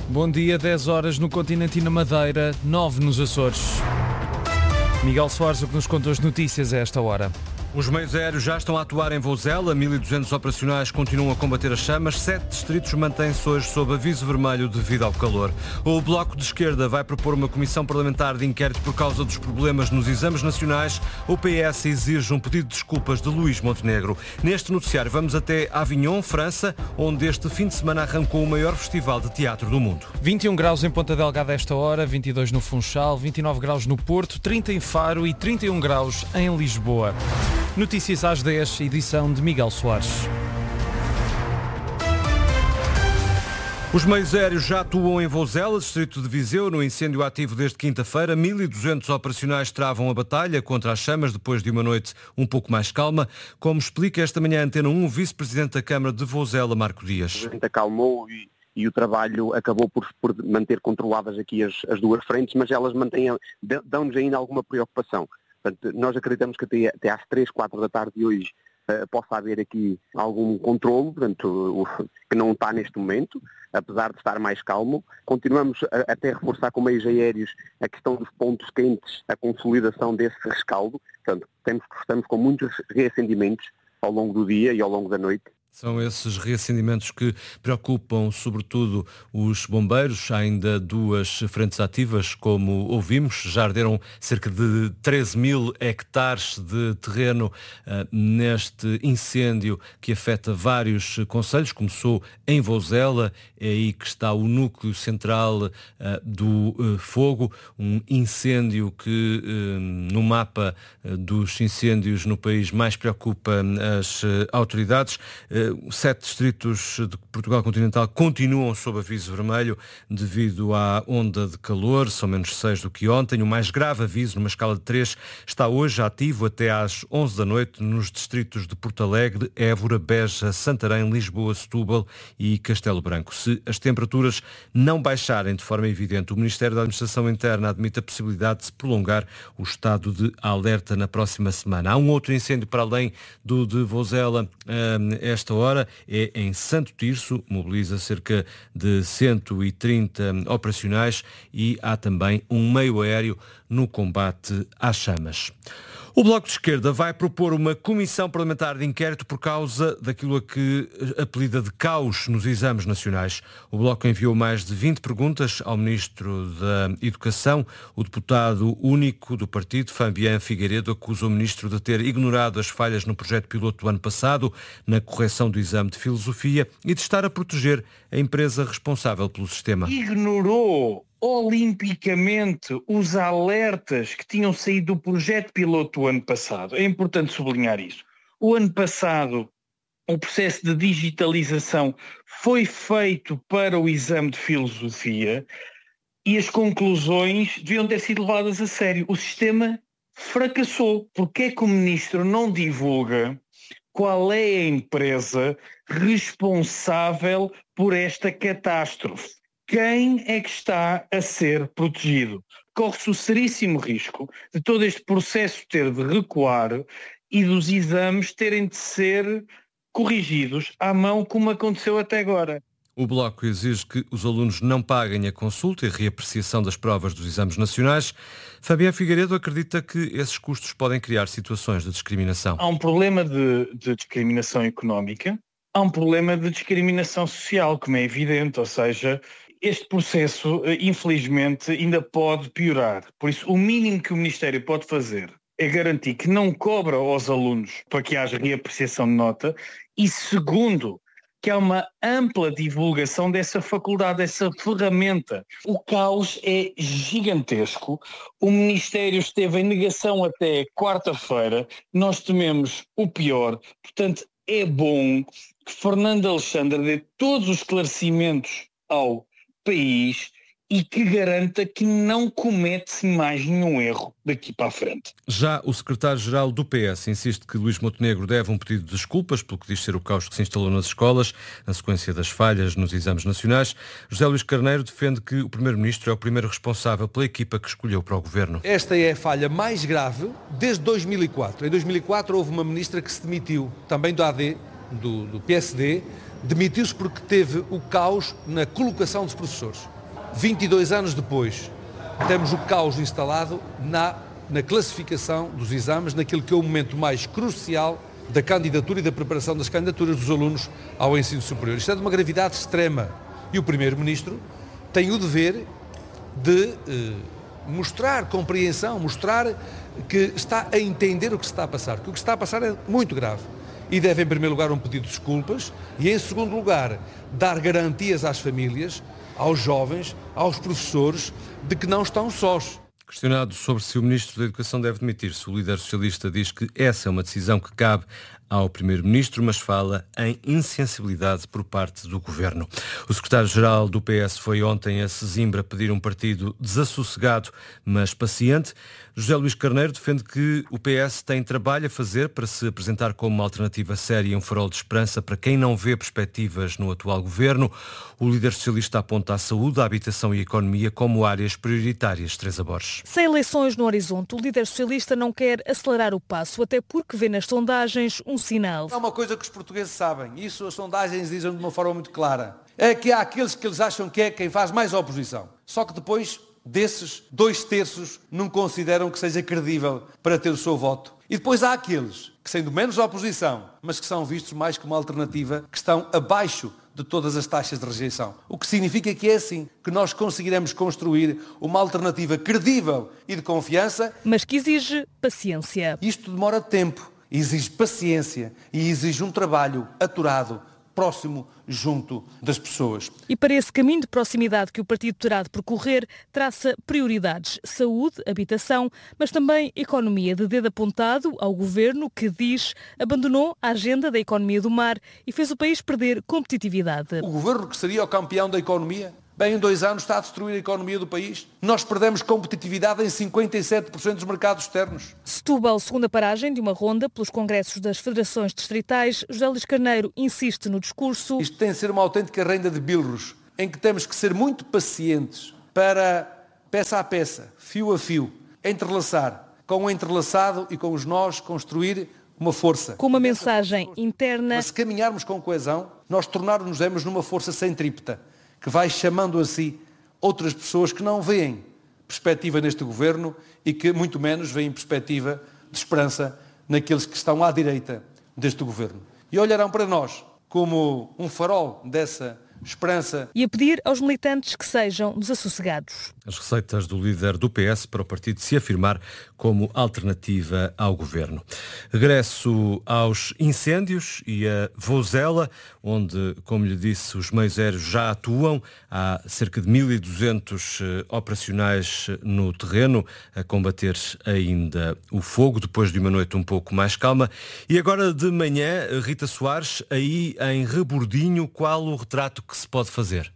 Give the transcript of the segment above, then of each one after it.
Bom dia, 10 horas no continente e na Madeira, 9 nos Açores. Miguel Soares, o que nos conta as notícias a esta hora. Os meios aéreos já estão a atuar em Vozela, 1.200 operacionais continuam a combater as chamas, 7 distritos mantêm-se hoje sob aviso vermelho devido ao calor. O Bloco de Esquerda vai propor uma comissão parlamentar de inquérito por causa dos problemas nos exames nacionais. O PS exige um pedido de desculpas de Luís Montenegro. Neste noticiário vamos até Avignon, França, onde este fim de semana arrancou o maior festival de teatro do mundo. 21 graus em Ponta Delgada a esta hora, 22 no Funchal, 29 graus no Porto, 30 em Faro e 31 graus em Lisboa. Notícias às 10, edição de Miguel Soares. Os meios aéreos já atuam em Vozela, distrito de Viseu, no incêndio ativo desde quinta-feira. 1.200 operacionais travam a batalha contra as chamas depois de uma noite um pouco mais calma. Como explica esta manhã a Antena 1, o vice-presidente da Câmara de Vozela, Marco Dias. A gente acalmou e o trabalho acabou por manter controladas aqui as duas frentes, mas elas dão-nos ainda alguma preocupação. Portanto, nós acreditamos que até às 3, 4 da tarde de hoje possa haver aqui algum controle, portanto, que não está neste momento, apesar de estar mais calmo. Continuamos até reforçar com meios aéreos a questão dos pontos quentes, a consolidação desse rescaldo. Portanto, estamos com muitos reacendimentos ao longo do dia e ao longo da noite. São esses reacendimentos que preocupam sobretudo os bombeiros. Há ainda 2 frentes ativas, como ouvimos. Já arderam cerca de 13.000 hectares de terreno neste incêndio que afeta vários concelhos. Começou em Vozela, é aí que está o núcleo central do fogo. Um incêndio que no mapa dos incêndios no país mais preocupa as autoridades. 7 distritos de Portugal continental continuam sob aviso vermelho devido à onda de calor, são menos 6 do que ontem. O mais grave aviso, numa escala de 3, está hoje ativo até às 11 da noite nos distritos de Porto Alegre, Évora, Beja, Santarém, Lisboa, Setúbal e Castelo Branco. Se as temperaturas não baixarem de forma evidente, o Ministério da Administração Interna admite a possibilidade de se prolongar o estado de alerta na próxima semana. Há um outro incêndio para além do de Vozela esta hora, é em Santo Tirso, mobiliza cerca de 130 operacionais e há também um meio aéreo no combate às chamas. O Bloco de Esquerda vai propor uma comissão parlamentar de inquérito por causa daquilo a que apelida de caos nos exames nacionais. O Bloco enviou mais de 20 perguntas ao Ministro da Educação. O deputado único do partido, Fabián Figueiredo, acusa o Ministro de ter ignorado as falhas no projeto piloto do ano passado, na correção do exame de filosofia, e de estar a proteger a empresa responsável pelo sistema. Ignorou olimpicamente os alertas que tinham saído do projeto piloto do ano passado. É importante sublinhar isso. O ano passado, o processo de digitalização foi feito para o exame de filosofia e as conclusões deviam ter sido levadas a sério. O sistema fracassou. Porque é que o Ministro não divulga qual é a empresa responsável por esta catástrofe? Quem é que está a ser protegido? Corre-se o seríssimo risco de todo este processo ter de recuar e dos exames terem de ser corrigidos à mão, como aconteceu até agora. O Bloco exige que os alunos não paguem a consulta e a reapreciação das provas dos exames nacionais. Fabián Figueiredo acredita que esses custos podem criar situações de discriminação. Há um problema de discriminação económica, há um problema de discriminação social, como é evidente, ou seja, este processo, infelizmente, ainda pode piorar. Por isso, o mínimo que o Ministério pode fazer é garantir que não cobra aos alunos para que haja reapreciação de nota e, segundo, que há uma ampla divulgação dessa faculdade, dessa ferramenta. O caos é gigantesco. O Ministério esteve em negação até quarta-feira. Nós tememos o pior. Portanto, é bom que Fernando Alexandre dê todos os esclarecimentos ao país e que garanta que não comete mais nenhum erro daqui para a frente. Já o secretário-geral do PS insiste que Luís Montenegro deve um pedido de desculpas pelo que diz ser o caos que se instalou nas escolas, na sequência das falhas nos exames nacionais. José Luís Carneiro defende que o primeiro-ministro é o primeiro responsável pela equipa que escolheu para o governo. Esta é a falha mais grave desde 2004. Em 2004 houve uma ministra que se demitiu, também do AD, do PSD, demitiu-se porque teve o caos na colocação dos professores. 22 anos depois, temos o caos instalado na classificação dos exames, naquilo que é o momento mais crucial da candidatura e da preparação das candidaturas dos alunos ao ensino superior. Isto é de uma gravidade extrema e o Primeiro-Ministro tem o dever de mostrar compreensão, mostrar que está a entender o que se está a passar, porque o que se está a passar é muito grave. E deve, em primeiro lugar, um pedido de desculpas e, em segundo lugar, dar garantias às famílias, aos jovens, aos professores, de que não estão sós. Questionado sobre se o Ministro da Educação deve demitir-se, o líder socialista diz que essa é uma decisão que cabe ao Primeiro-Ministro, mas fala em insensibilidade por parte do Governo. O secretário-geral do PS foi ontem a Sesimbra pedir um partido desassossegado, mas paciente. José Luís Carneiro defende que o PS tem trabalho a fazer para se apresentar como uma alternativa séria e um farol de esperança para quem não vê perspectivas no atual Governo. O líder socialista aponta a saúde, a habitação e a economia como áreas prioritárias. Teresa Borges. Sem eleições no horizonte, o líder socialista não quer acelerar o passo, até porque vê nas sondagens um sinal. É uma coisa que os portugueses sabem, isso as sondagens dizem de uma forma muito clara, é que há aqueles que eles acham que é quem faz mais oposição. Só que depois desses, 2/3 não consideram que seja credível para ter o seu voto. E depois há aqueles que, sendo menos oposição, mas que são vistos mais como alternativa, que estão abaixo de todas as taxas de rejeição. O que significa que é assim que nós conseguiremos construir uma alternativa credível e de confiança. Mas que exige paciência. Isto demora tempo, exige paciência e exige um trabalho aturado, próximo, junto das pessoas. E para esse caminho de proximidade que o partido terá de percorrer, traça prioridades: saúde, habitação, mas também economia, de dedo apontado ao governo que diz abandonou a agenda da economia do mar e fez o país perder competitividade. O governo que seria o campeão da economia, bem, em 2 anos está a destruir a economia do país. Nós perdemos competitividade em 57% dos mercados externos. Setúbal, segunda paragem de uma ronda pelos congressos das federações distritais. José Luís Carneiro insiste no discurso. Isto tem de ser uma autêntica renda de bilros, em que temos que ser muito pacientes para, peça a peça, fio a fio, entrelaçar, com o entrelaçado e com os nós, construir uma força. Com uma mensagem interna. Mas se caminharmos com coesão, nós tornar-nos-emos numa força centrípeta, que vai chamando a si outras pessoas que não veem perspectiva neste governo e que muito menos veem perspectiva de esperança naqueles que estão à direita deste governo. E olharão para nós como um farol dessa esperança. E a pedir aos militantes que sejam desassossegados. As receitas do líder do PS para o partido se afirmar como alternativa ao governo. Regresso aos incêndios e a Vozela, onde, como lhe disse, os meios aéreos já atuam. Há cerca de 1.200 operacionais no terreno a combater ainda o fogo, depois de uma noite um pouco mais calma. E agora de manhã, Rita Soares, aí em Rebordinho, qual o retrato que se pode fazer?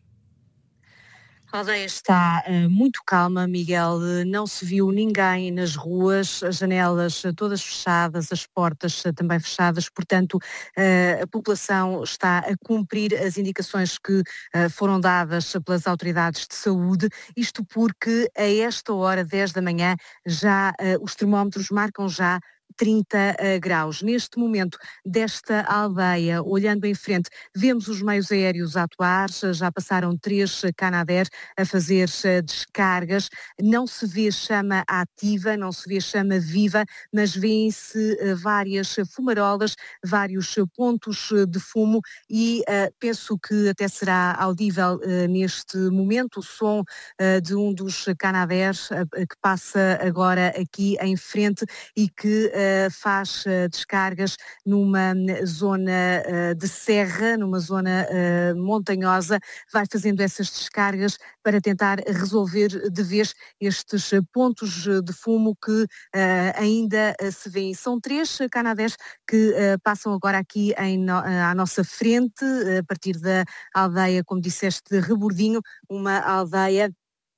A aldeia está muito calma, Miguel, não se viu ninguém nas ruas, as janelas todas fechadas, as portas também fechadas, portanto a população está a cumprir as indicações que foram dadas pelas autoridades de saúde, isto porque a esta hora, 10 da manhã, já os termómetros marcam já 30 graus. Neste momento desta aldeia, olhando em frente, vemos os meios aéreos a atuar, já passaram 3 Canadair a fazer descargas, não se vê chama ativa, não se vê chama viva, mas vêem-se várias fumarolas, vários pontos de fumo e penso que até será audível neste momento o som de um dos Canadair que passa agora aqui em frente e que faz descargas numa zona de serra, numa zona montanhosa, vai fazendo essas descargas para tentar resolver de vez estes pontos de fumo que ainda se vêem. São 3 Canadairs que passam agora aqui à nossa frente, a partir da aldeia, como disseste, de Rebordinho, uma aldeia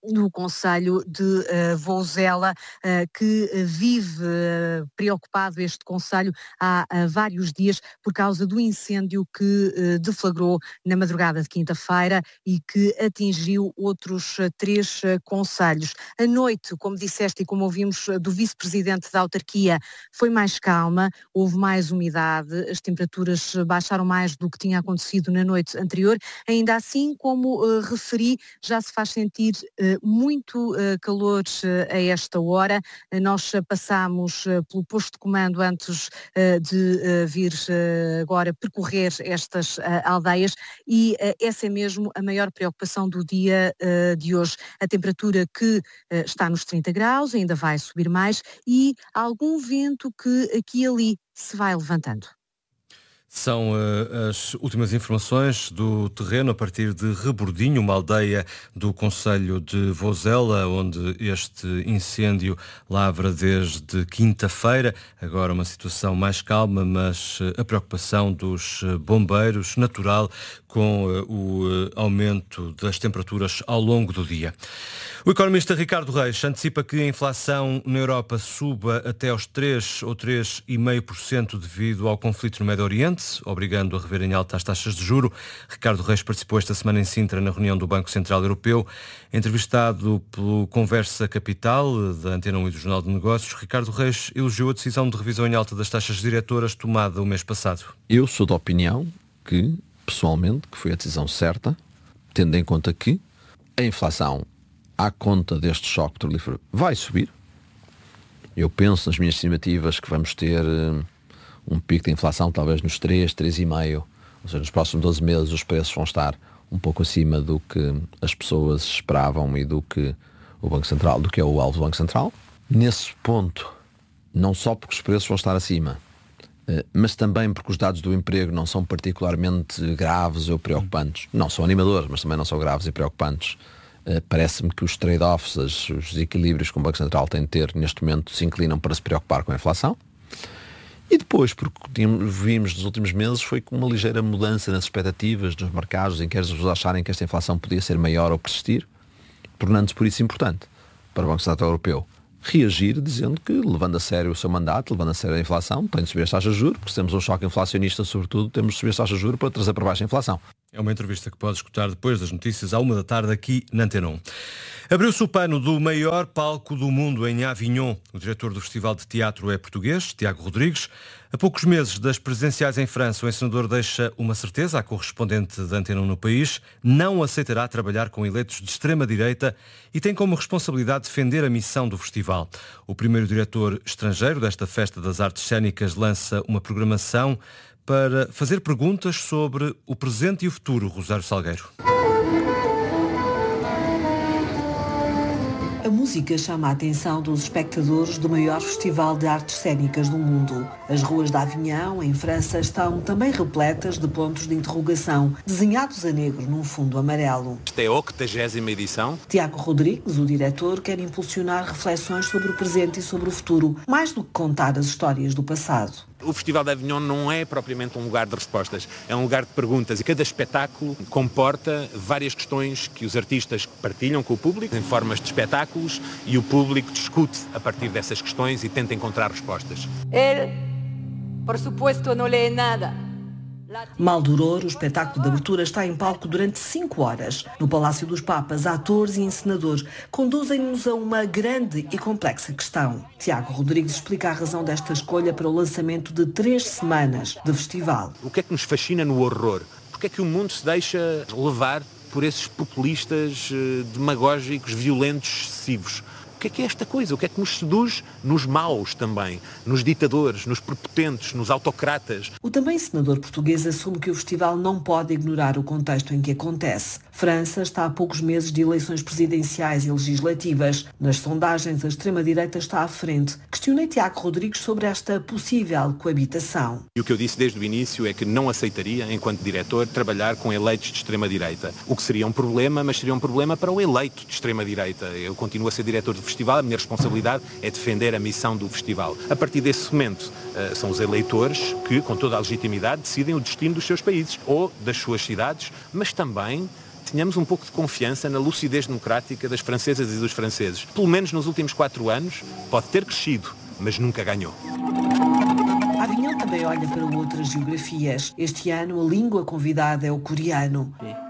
do concelho de Vozela, que vive preocupado este concelho há vários dias por causa do incêndio que deflagrou na madrugada de quinta-feira e que atingiu outros 3 concelhos. A noite, como disseste e como ouvimos do vice-presidente da autarquia, foi mais calma, houve mais umidade, as temperaturas baixaram mais do que tinha acontecido na noite anterior. Ainda assim, como referi, já se faz sentir muito calor a esta hora. Nós passámos pelo posto de comando antes de vir agora percorrer estas aldeias e essa é mesmo a maior preocupação do dia de hoje. A temperatura que está nos 30 graus, ainda vai subir mais e algum vento que aqui e ali se vai levantando. São as últimas informações do terreno a partir de Rebordinho, uma aldeia do concelho de Vozela, onde este incêndio lavra desde quinta-feira. Agora uma situação mais calma, mas a preocupação dos bombeiros natural com o aumento das temperaturas ao longo do dia. O economista Ricardo Reis antecipa que a inflação na Europa suba até aos 3 ou 3,5% devido ao conflito no Médio Oriente, obrigando a rever em alta as taxas de juro. Ricardo Reis participou esta semana em Sintra na reunião do Banco Central Europeu. Entrevistado pelo Conversa Capital, da Antena 1 e do Jornal de Negócios, Ricardo Reis elogiou a decisão de revisão em alta das taxas diretoras tomada o mês passado. Eu sou da opinião que, pessoalmente, que foi a decisão certa, tendo em conta que a inflação à conta deste choque petrolífero vai subir. Eu penso nas minhas estimativas que vamos ter um pico de inflação talvez nos 3,5%, ou seja, nos próximos 12 meses os preços vão estar um pouco acima do que as pessoas esperavam e do que o Banco Central, do que é o alvo do Banco Central. Nesse ponto, não só porque os preços vão estar acima, mas também porque os dados do emprego não são particularmente graves ou preocupantes. Não são animadores, mas também não são graves e preocupantes. Parece-me que os trade-offs, os equilíbrios que o Banco Central tem de ter neste momento se inclinam para se preocupar com a inflação. E depois, porque vimos nos últimos meses, foi com uma ligeira mudança nas expectativas dos mercados, em que as pessoas acharem que esta inflação podia ser maior ou persistir, tornando-se por isso importante para o Banco Central Europeu reagir, dizendo que, levando a sério o seu mandato, levando a sério a inflação, tem de subir as taxas de juros, porque se temos um choque inflacionista, sobretudo, temos de subir as taxas de juros para trazer para baixo a inflação. É uma entrevista que pode escutar depois das notícias à 1 da tarde aqui na Antena 1. Abriu-se o pano do maior palco do mundo em Avignon. O diretor do Festival de Teatro é português, Tiago Rodrigues. A poucos meses das presenciais em França, o encenador deixa uma certeza à correspondente da Antena 1 no país: não aceitará trabalhar com eleitos de extrema-direita e tem como responsabilidade defender a missão do festival. O primeiro diretor estrangeiro desta Festa das Artes Cênicas lança uma programação para fazer perguntas sobre o presente e o futuro. Rosário Salgueiro. A música chama a atenção dos espectadores do maior festival de artes cênicas do mundo. As ruas de Avignon, em França, estão também repletas de pontos de interrogação, desenhados a negro num fundo amarelo. Esta é a 80ª edição. Tiago Rodrigues, o diretor, quer impulsionar reflexões sobre o presente e sobre o futuro, mais do que contar as histórias do passado. O Festival de Avignon não é propriamente um lugar de respostas, é um lugar de perguntas e cada espetáculo comporta várias questões que os artistas partilham com o público em formas de espetáculos e o público discute a partir dessas questões e tenta encontrar respostas. Ele, por supuesto, não lê nada. Maldoror, o espetáculo de abertura, está em palco durante 5 horas. No Palácio dos Papas, atores e encenadores conduzem-nos a uma grande e complexa questão. Tiago Rodrigues explica a razão desta escolha para o lançamento de 3 semanas de festival. O que é que nos fascina no horror? Porque é que o mundo se deixa levar por esses populistas demagógicos, violentos, excessivos? O que é esta coisa? O que é que nos seduz nos maus também? Nos ditadores, nos prepotentes, nos autocratas? O também senador português assume que o festival não pode ignorar o contexto em que acontece. França está a poucos meses de eleições presidenciais e legislativas. Nas sondagens, a extrema-direita está à frente. Questionei Tiago Rodrigues sobre esta possível coabitação. E o que eu disse desde o início é que não aceitaria, enquanto diretor, trabalhar com eleitos de extrema-direita. O que seria um problema, mas seria um problema para o eleito de extrema-direita. Eu continuo a ser diretor do festival, a minha responsabilidade é defender a missão do festival. A partir desse momento, são os eleitores que, com toda a legitimidade, decidem o destino dos seus países ou das suas cidades, mas também Tenhamos um pouco de confiança na lucidez democrática das francesas e dos franceses. Pelo menos nos últimos 4 anos, pode ter crescido, mas nunca ganhou. Avignon também olha para outras geografias. Este ano, a língua convidada é o coreano.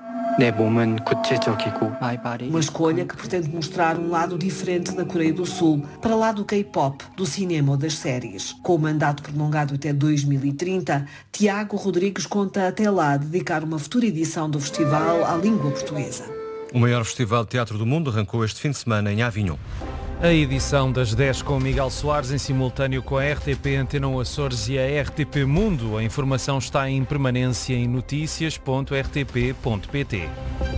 Uma escolha que pretende mostrar um lado diferente da Coreia do Sul, para lá do K-pop, do cinema ou das séries. Com o mandato prolongado até 2030, Tiago Rodrigues conta até lá dedicar uma futura edição do festival à língua portuguesa. O maior festival de teatro do mundo arrancou este fim de semana em Avignon. A edição das 10 com Miguel Soares em simultâneo com a RTP Antena 1 Açores e a RTP Mundo. A informação está em permanência em noticias.rtp.pt.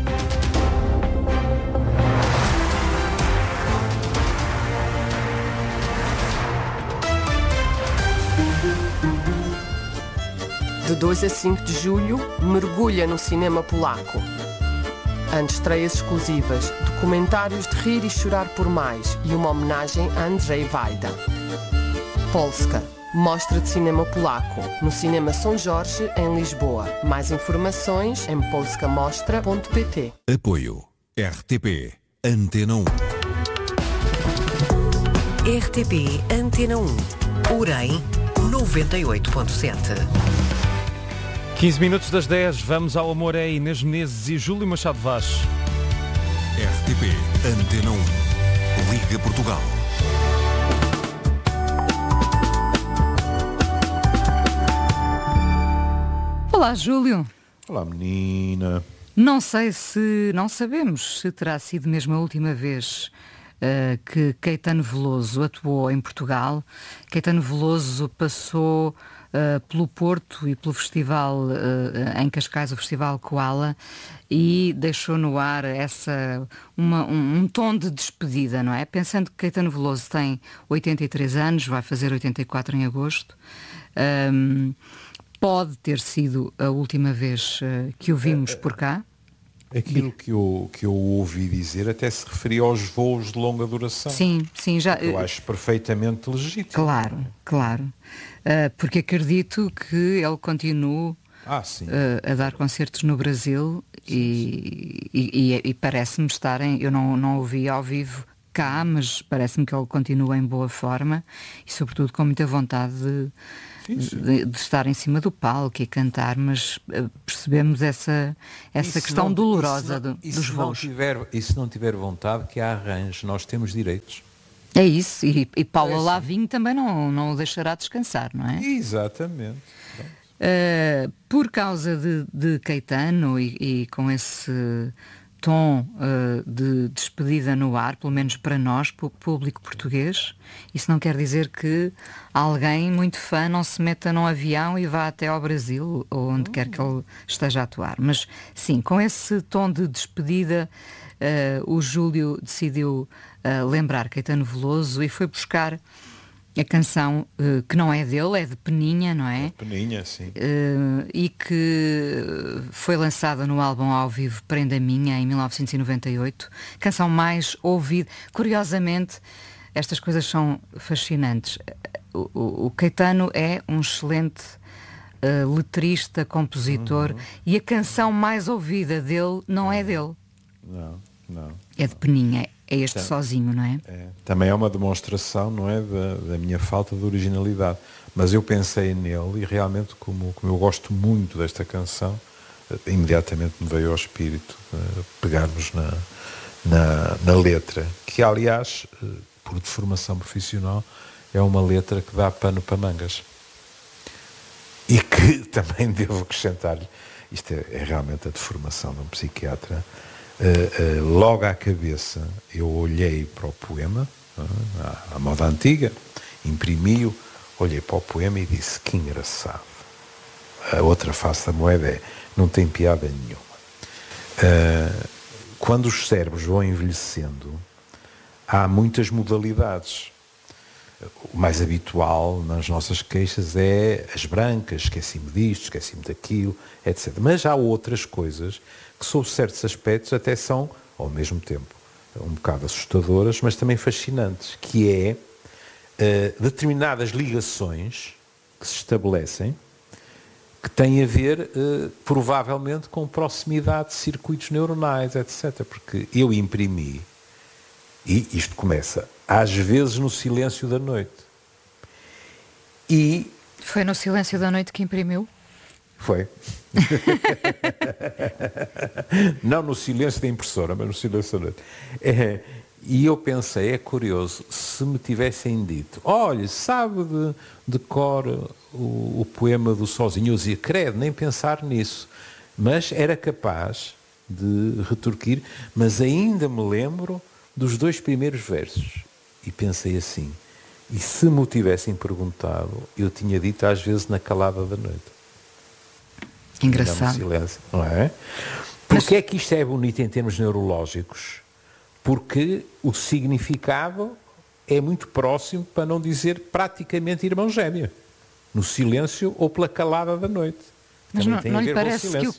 De 2 a 5 de julho, mergulha no cinema polaco. Antestreias exclusivas, documentários de rir e chorar por mais e uma homenagem a Andrzej Wajda. Polska, mostra de cinema polaco, no Cinema São Jorge, em Lisboa. Mais informações em polskamostra.pt. Apoio RTP Antena 1. RTP Antena 1. Orem 98.7. 15 minutos das 10, vamos ao Amor é Inês Menezes e Júlio Machado Vaz. RTP Antena 1. Liga Portugal. Olá, Júlio. Olá, menina. Não sabemos se terá sido mesmo a última vez que Caetano Veloso atuou em Portugal. Caetano Veloso passou pelo Porto e pelo festival em Cascais, o Festival Koala, e deixou no ar um tom de despedida, não é? Pensando que Caetano Veloso tem 83 anos, vai fazer 84 em agosto, pode ter sido a última vez que o vimos por cá? Aquilo que eu ouvi dizer até se referia aos voos de longa duração. Sim, já. Eu acho perfeitamente legítimo. Claro. Porque acredito que ele continue a dar concertos no Brasil e parece-me estarem. Eu não ouvi ao vivo cá, mas parece-me que ele continua em boa forma e sobretudo com muita vontade de estar em cima do palco e cantar, mas percebemos essa questão dolorosa dos voos. E se não tiver vontade, que a arranje, nós temos direitos. É isso, e Paula Lavigne também não o deixará descansar, não é? Exatamente. Por causa de Caetano e com esse tom de despedida no ar, pelo menos para nós, público português, isso não quer dizer que alguém muito fã não se meta num avião e vá até ao Brasil ou onde quer que ele esteja a atuar. Mas sim, com esse tom de despedida, o Júlio decidiu lembrar Caetano Veloso e foi buscar a canção que não é dele, é de Peninha, não é? Peninha, sim. E que foi lançada no álbum ao vivo Prenda Minha, em 1998. Canção mais ouvida. Curiosamente, estas coisas são fascinantes. O Caetano é um excelente letrista, compositor, e a canção mais ouvida dele não é dele. Não. É de Peninha. É este sozinho, não é? Também é uma demonstração, não é, da minha falta de originalidade. Mas eu pensei nele e realmente, como eu gosto muito desta canção, imediatamente me veio ao espírito pegarmos na letra, que aliás, por deformação profissional, é uma letra que dá pano para mangas. E que também devo acrescentar-lhe, isto é realmente a deformação de um psiquiatra. Logo à cabeça eu olhei para o poema, à moda antiga, imprimi-o, olhei para o poema e disse: que engraçado. A outra face da moeda é: não tem piada nenhuma. Quando os cérebros vão envelhecendo, há muitas modalidades. O mais habitual nas nossas queixas é as brancas, esqueci-me disto, esqueci-me daquilo, etc. Mas há outras coisas que, sob certos aspectos, até são, ao mesmo tempo, um bocado assustadoras, mas também fascinantes, que é determinadas ligações que se estabelecem que tem a ver, provavelmente, com proximidade de circuitos neuronais, etc. Porque eu imprimi, e isto começa, às vezes, no silêncio da noite. E... Foi no silêncio da noite que imprimiu? Foi. Não no silêncio da impressora, mas no silêncio da noite. E eu pensei, é curioso, se me tivessem dito, olha, sabe de cor o poema do Sozinho, eu dizia, credo, nem pensar nisso. Mas era capaz de retorquir, mas ainda me lembro dos 2 primeiros versos. E pensei assim, e se me o tivessem perguntado, eu tinha dito às vezes na calada da noite. Engraçado. Silêncio, não é? Porque é que isto é bonito em termos neurológicos? Porque o significado é muito próximo, para não dizer praticamente irmão gêmeo. No silêncio ou pela calada da noite. Mas não lhe parece que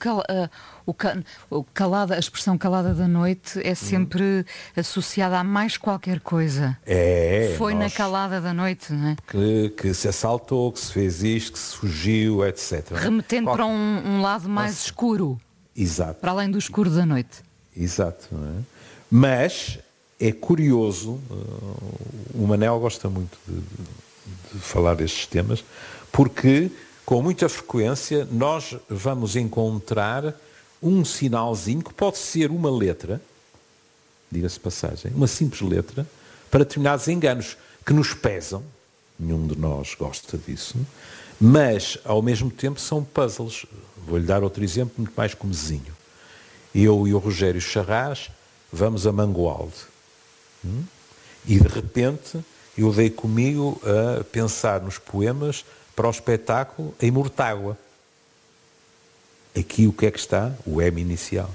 a expressão calada da noite é sempre associada a mais qualquer coisa? Foi na calada da noite, não é? Que se assaltou, que se fez isto, que se fugiu, etc. Remetendo para um lado mais escuro. Exato. Para além do escuro da noite. Exato, não é? Mas é curioso, o Manel gosta muito de falar destes temas, porque com muita frequência nós vamos encontrar um sinalzinho que pode ser uma letra, diga-se passagem, uma simples letra, para determinados enganos que nos pesam, nenhum de nós gosta disso, mas ao mesmo tempo são puzzles. Vou-lhe dar outro exemplo muito mais comezinho. Eu e o Rogério Charras vamos a Mangualde. E de repente eu dei comigo a pensar nos poemas para o espetáculo em Mortágua. Aqui o que é que está? O M inicial.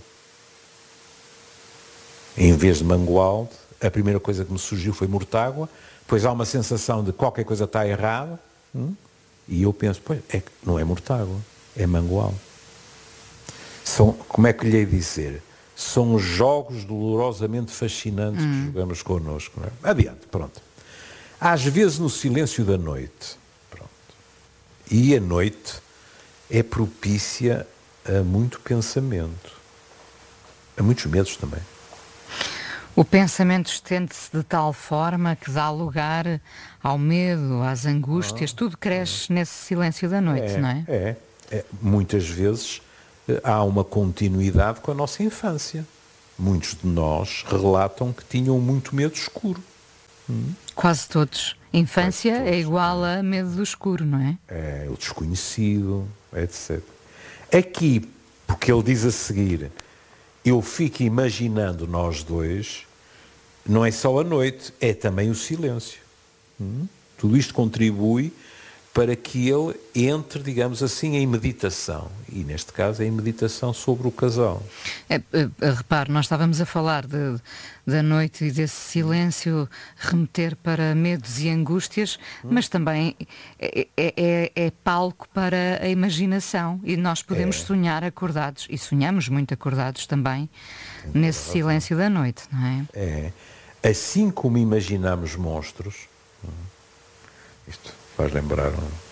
Em vez de Mangualde, a primeira coisa que me surgiu foi Mortágua, depois há uma sensação de qualquer coisa está errada, e eu penso, pois, não é Mortágua, é Mangualde. Como é que lhe hei dizer? São jogos dolorosamente fascinantes que jogamos connosco. Não é? Adiante, pronto. Às vezes no silêncio da noite, pronto. E a noite é propícia a muito pensamento, a muitos medos também. O pensamento estende-se de tal forma que dá lugar ao medo, às angústias, tudo cresce nesse silêncio da noite, não é? Muitas vezes há uma continuidade com a nossa infância. Muitos de nós relatam que tinham muito medo escuro. Quase todos. Infância é igual a medo do escuro, não é? É, o desconhecido, etc. Aqui, porque ele diz a seguir, eu fico imaginando nós dois, não é só a noite, é também o silêncio. Tudo isto contribui para que ele entre, digamos assim, em meditação. E, neste caso, em meditação sobre o casal. Repare, nós estávamos a falar da noite e desse silêncio remeter para medos e angústias, mas também é palco para a imaginação. E nós podemos sonhar acordados, e sonhamos muito acordados também, nesse silêncio da noite, não é? Assim como imaginamos monstros, isto faz lembrar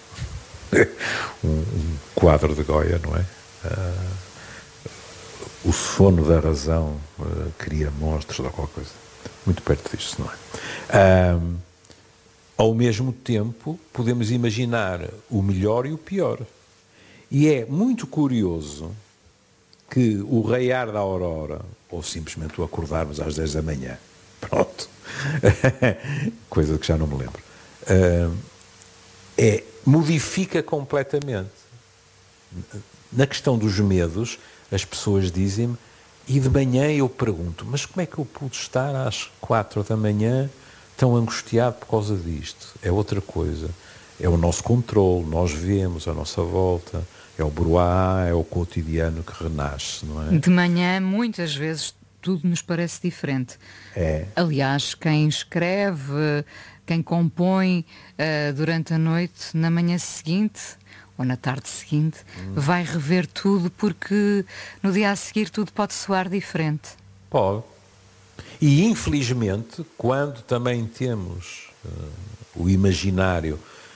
um quadro de Goya, não é? O sono da razão cria monstros ou qualquer coisa. Muito perto disto, não é? Ao mesmo tempo, podemos imaginar o melhor e o pior. E é muito curioso que o raiar da aurora, ou simplesmente o acordarmos às 10 da manhã, pronto, coisa que já não me lembro, modifica completamente. Na questão dos medos, as pessoas dizem-me, e de manhã eu pergunto, mas como é que eu pude estar às 4 da manhã tão angustiado por causa disto? É outra coisa. É o nosso controle, nós vemos a nossa volta, é o bruá, é o cotidiano que renasce, não é? De manhã, muitas vezes, tudo nos parece diferente. Aliás, quem escreve, quem compõe durante a noite, na manhã seguinte ou na tarde seguinte, vai rever tudo, porque no dia a seguir tudo pode soar diferente. Pode. E infelizmente, quando também temos o imaginário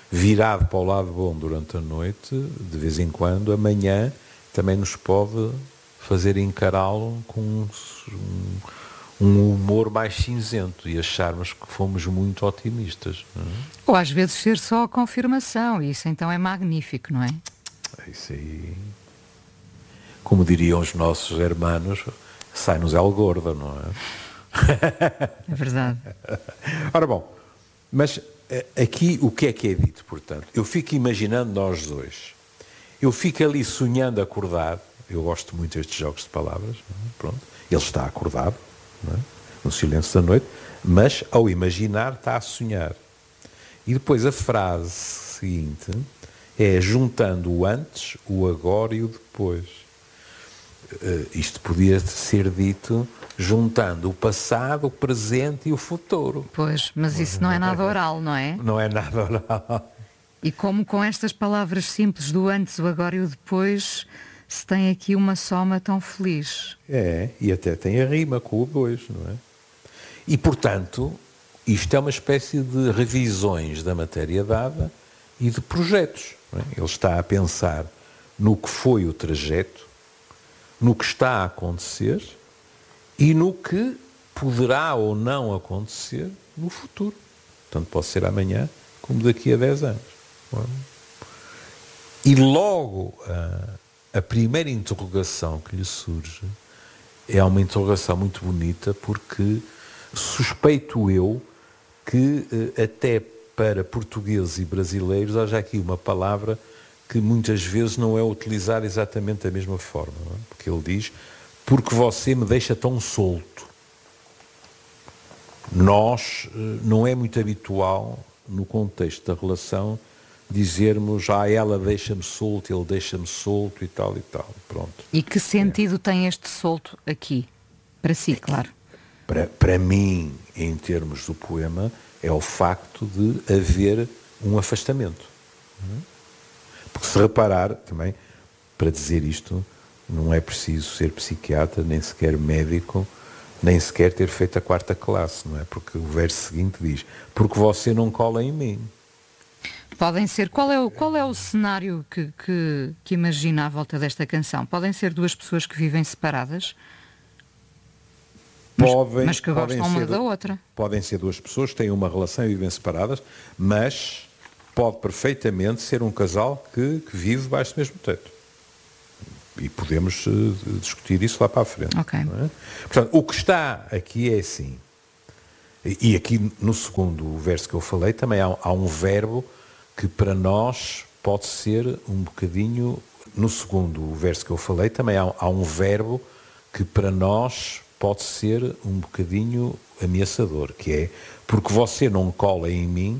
virado para o lado bom durante a noite, de vez em quando, amanhã também nos pode fazer encará-lo com um humor mais cinzento e acharmos que fomos muito otimistas. Não é? Ou às vezes ser só a confirmação, e isso então é magnífico, não é? Isso aí, como diriam os nossos hermanos, sai-nos el gordo, não é? É verdade. Ora bom, mas aqui o que é dito, portanto? Eu fico imaginando nós dois. Eu fico ali sonhando acordado. Eu gosto muito destes jogos de palavras. Não é? Pronto. Ele está acordado, não é? No silêncio da noite, mas ao imaginar está a sonhar. E depois a frase seguinte é juntando o antes, o agora e o depois. Isto podia ser dito juntando o passado, o presente e o futuro. Pois, mas isso não é nada oral, não é? Não é nada oral. E como com estas palavras simples do antes, o agora e o depois, se tem aqui uma soma tão feliz. É, e até tem a rima com o dois, não é? E, portanto, isto é uma espécie de revisões da matéria dada e de projetos. Não é? Ele está a pensar no que foi o trajeto, no que está a acontecer e no que poderá ou não acontecer no futuro. Tanto pode ser amanhã como daqui a 10 anos. Não é? E logo a primeira interrogação que lhe surge é uma interrogação muito bonita, porque suspeito eu que até para portugueses e brasileiros haja aqui uma palavra que muitas vezes não é utilizada exatamente da mesma forma. Não é? Porque ele diz, porque você me deixa tão solto. Nós, não é muito habitual, no contexto da relação, dizermos, ela deixa-me solto, ele deixa-me solto e tal. Pronto. E que sentido tem este solto aqui? Para si, claro. Para mim, em termos do poema, é o facto de haver um afastamento. Não é? Porque se reparar, também, para dizer isto, não é preciso ser psiquiatra, nem sequer médico, nem sequer ter feito a 4ª classe, não é? Porque o verso seguinte diz, porque você não cola em mim. Podem ser, qual é o cenário que imagina à volta desta canção? Podem ser duas pessoas que vivem separadas? Mas que gostam uma da outra. Podem ser duas pessoas que têm uma relação e vivem separadas, mas pode perfeitamente ser um casal que vive debaixo do mesmo teto. E podemos discutir isso lá para a frente. Okay. Não é? Portanto, o que está aqui é assim. E aqui no segundo verso que eu falei também há um verbo que para nós pode ser um bocadinho... No segundo verso que eu falei também há um verbo que para nós pode ser um bocadinho ameaçador, que é porque você não cola em mim,